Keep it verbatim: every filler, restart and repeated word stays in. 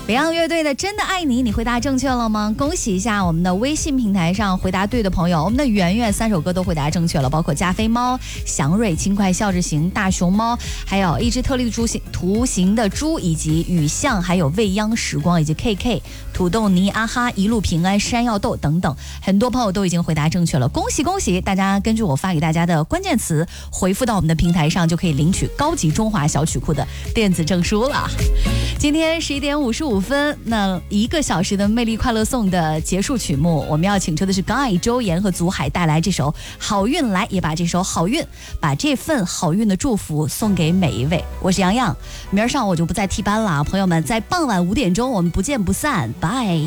Beyond 乐队的真的爱你，你回答正确了吗？恭喜一下我们的微信平台上回答对的朋友，我们的圆圆三首歌都回答正确了，包括加菲猫、祥瑞、轻快笑着行、大熊猫，还有一只特立的猪形图形的猪，以及雨象，还有未央时光，以及 K K、土豆泥、阿哈、一路平安、山药豆等等，很多朋友都已经回答正确了，恭喜恭喜！大家根据我发给大家的关键词回复到我们的平台上，就可以领取高级中华小曲库的电子证书了。今天十一点五十五分，那一个小时的魅力快乐颂的结束曲目，我们要请出的是 Guy 周岩和祖海带来这首好运来，也把这首好运，把这份好运的祝福送给每一位。我是洋洋，明儿上我就不再替班了，朋友们，在傍晚五点钟我们不见不散，拜。